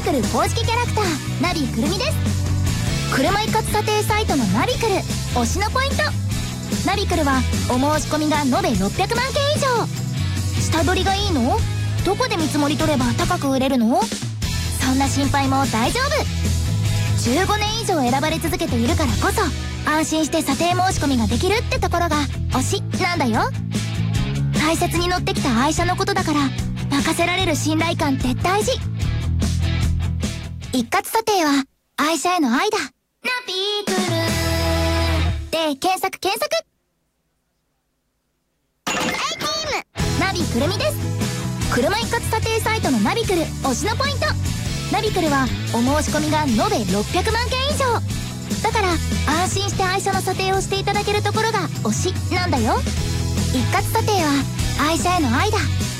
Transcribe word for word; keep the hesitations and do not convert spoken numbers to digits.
クル公式キャラクターナビくるみです。車一括査定サイトのナビクル推しのポイント。ナビクルはお申し込みが延べろっぴゃくまんけん以上。下取りがいいの？どこで見積もり取れば高く売れるの？そんな心配も大丈夫。じゅうごねん以上選ばれ続けているからこそ安心して査定申し込みができるってところが推しなんだよ。大切に乗ってきた愛車のことだから任せられる信頼感って大事。一括査定は愛車への愛だ。ナビクルで検索検索。ナビくるみです。車一括査定サイトのナビクル推しのポイント。ナビクルはお申し込みが延べろっぴゃくまんけん以上だから安心して愛車の査定をしていただけるところが推しなんだよ。一括査定は愛車への愛だ。